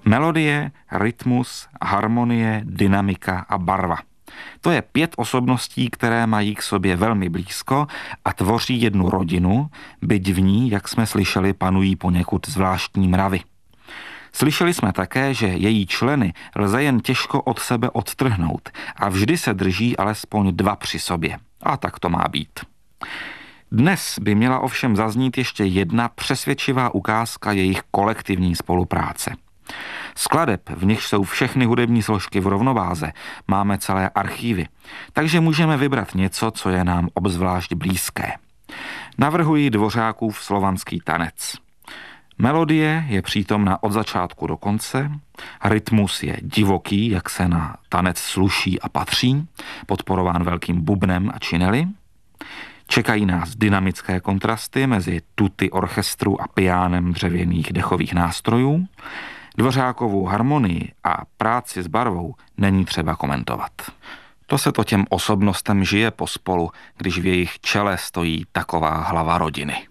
Melodie, rytmus, harmonie, dynamika a barva. To je 5 osobností, které mají k sobě velmi blízko a tvoří jednu rodinu, byť v ní, jak jsme slyšeli, panují poněkud zvláštní mravy. Slyšeli jsme také, že její členy lze jen těžko od sebe odtrhnout a vždy se drží alespoň 2 při sobě. A tak to má být. Dnes by měla ovšem zaznít ještě jedna přesvědčivá ukázka jejich kolektivní spolupráce. Skladeb, v nich jsou všechny hudební složky v rovnováze, máme celé archívy, takže můžeme vybrat něco, co je nám obzvlášť blízké. Navrhuji Dvořákův Slovanský tanec. Melodie je přítomna od začátku do konce, rytmus je divoký, jak se na tanec sluší a patří, podporován velkým bubnem a činely. Čekají nás dynamické kontrasty mezi tuty orchestru a piánem dřevěných dechových nástrojů. Dvořákovou harmonii a práci s barvou není třeba komentovat. To se to těm osobnostem žije pospolu, když v jejich čele stojí taková hlava rodiny.